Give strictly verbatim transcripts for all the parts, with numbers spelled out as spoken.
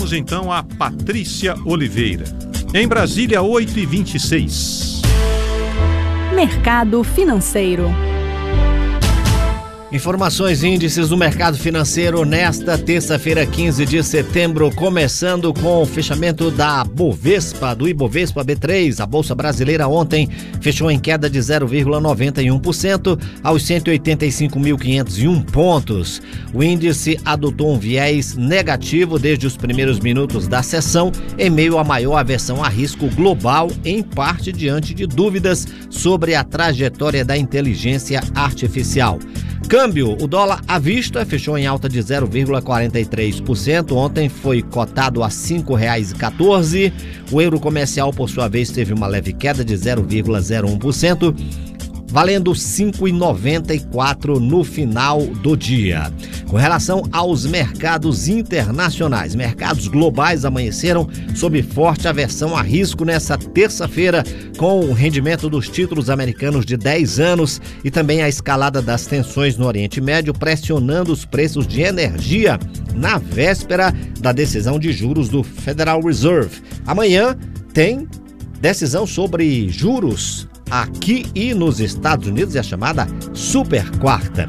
ouvimos então a Patrícia Oliveira. Em Brasília, oito e vinte e seis. Mercado financeiro. Informações e índices do mercado financeiro nesta terça-feira, quinze de setembro, começando com o fechamento da Bovespa, do Ibovespa B três. A Bolsa Brasileira ontem fechou em queda de zero vírgula noventa e um por cento aos cento e oitenta e cinco mil quinhentos e um pontos. O índice adotou um viés negativo desde os primeiros minutos da sessão, em meio à maior aversão a risco global, em parte diante de dúvidas sobre a trajetória da inteligência artificial. Câmbio, o dólar à vista fechou em alta de zero vírgula quarenta e três por cento, ontem foi cotado a cinco reais e quatorze centavos. O euro comercial, por sua vez, teve uma leve queda de zero vírgula zero um por cento, valendo cinco reais e noventa e quatro centavos no final do dia. Com relação aos mercados internacionais, mercados globais amanheceram sob forte aversão a risco nessa terça-feira, com o rendimento dos títulos americanos de dez anos e também a escalada das tensões no Oriente Médio pressionando os preços de energia na véspera da decisão de juros do Federal Reserve. Amanhã tem decisão sobre juros aqui e nos Estados Unidos, é a chamada super quarta.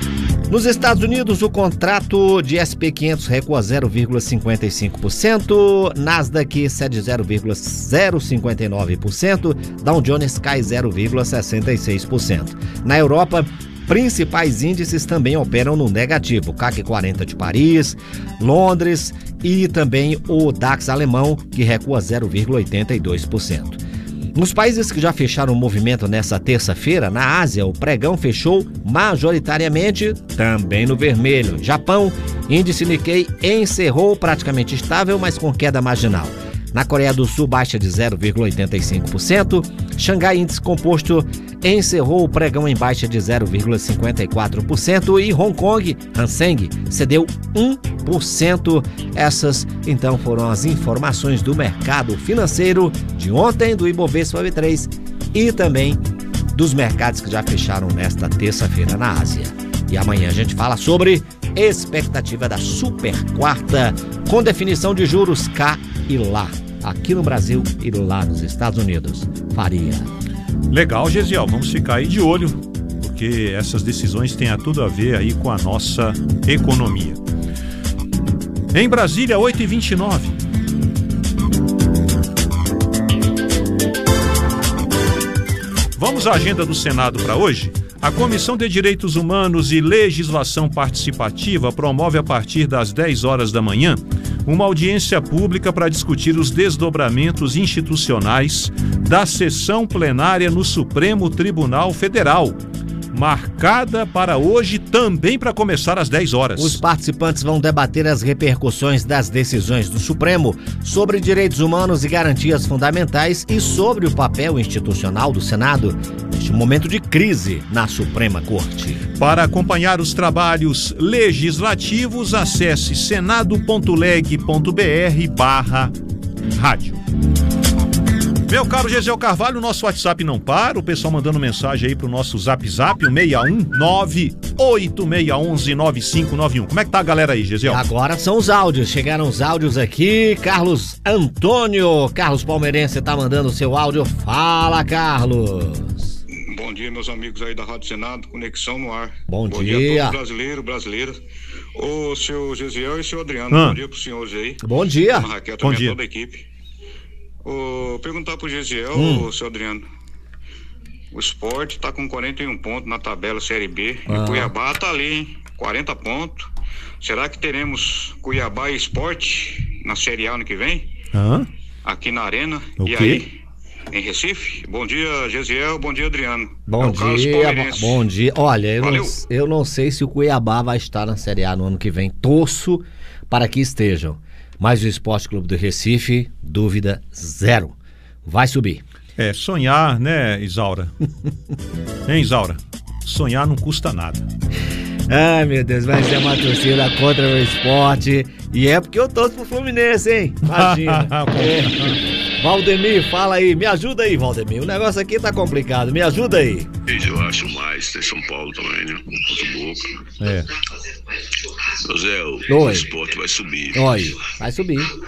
Nos Estados Unidos, o contrato de S P quinhentos recua zero vírgula cinquenta e cinco por cento, Nasdaq cede zero vírgula zero cinquenta e nove por cento, Dow Jones cai zero vírgula sessenta e seis por cento. Na Europa, principais índices também operam no negativo, C A C quarenta de Paris, Londres e também o DAX alemão, que recua zero vírgula oitenta e dois por cento. Nos países que já fecharam o movimento nessa terça-feira, na Ásia, o pregão fechou majoritariamente também no vermelho. Japão, índice Nikkei encerrou praticamente estável, mas com queda marginal. Na Coreia do Sul, baixa de zero vírgula oitenta e cinco por cento. Xangai Índice Composto encerrou o pregão em baixa de zero vírgula cinquenta e quatro por cento e Hong Kong, Hang Seng, cedeu um por cento. Essas, então, foram as informações do mercado financeiro de ontem, do Ibovespa B três e também dos mercados que já fecharam nesta terça-feira na Ásia. E amanhã a gente fala sobre expectativa da super quarta, com definição de juros cá e lá, aqui no Brasil e lá nos Estados Unidos. Faria. Legal, Gesiel, vamos ficar aí de olho, porque essas decisões têm a tudo a ver aí com a nossa economia. Em Brasília, oito e vinte e nove. Vamos à agenda do Senado para hoje? A Comissão de Direitos Humanos e Legislação Participativa promove a partir das dez horas da manhã uma audiência pública para discutir os desdobramentos institucionais da sessão plenária no Supremo Tribunal Federal, marcada para hoje também para começar às dez horas. Os participantes vão debater as repercussões das decisões do Supremo sobre direitos humanos e garantias fundamentais e sobre o papel institucional do Senado neste momento de crise na Suprema Corte. Para acompanhar os trabalhos legislativos, acesse senado.leg.br barra rádio. Meu caro Gesiel Carvalho, o nosso WhatsApp não para, o pessoal mandando mensagem aí pro nosso Zap Zap, o seis um nove oito seis um um nove cinco nove um. Como é que tá a galera aí, Gesiel? Agora são os áudios, chegaram os áudios aqui. Carlos Antônio, Carlos Palmeirense tá mandando o seu áudio. Fala, Carlos. Bom dia, meus amigos aí da Rádio Senado, Conexão no Ar. Bom, Bom dia. dia a todos brasileiros, brasileiras. O seu Gesiel e o seu Adriano, Ah. bom dia pros senhores aí. Bom dia. A Raquel Bom também, dia. toda a equipe. O, perguntar pro Gesiel, Hum. o seu Adriano, o Sport tá com quarenta e um pontos na tabela Série B, Ah. e o Cuiabá tá ali, hein? quarenta pontos. Será que teremos Cuiabá e Sport na Série A ano que vem? Hã? Aqui na Arena, O e quê? aí? Em Recife? Bom dia, Gesiel, bom dia, Adriano. Bom É o Carlos dia, Palmeirense. bom dia. Olha, eu não, Valeu. eu não sei se o Cuiabá vai estar na Série A no ano que vem. Torço para que estejam. Mas o Esporte Clube do Recife, dúvida zero. Vai subir. É, sonhar, né, Isaura? Hein, Isaura? Sonhar não custa nada. Ai, meu Deus, vai ser uma torcida contra o esporte. E é porque eu torço pro Fluminense, hein? Imagina. É. Valdemir, fala aí. Me ajuda aí, Valdemir. O negócio aqui tá complicado. Me ajuda aí. Eu acho mais, tem São Paulo também, né? Contra o Boca. É. Zé, o Oi. esporte vai subir. Oi, vai subir.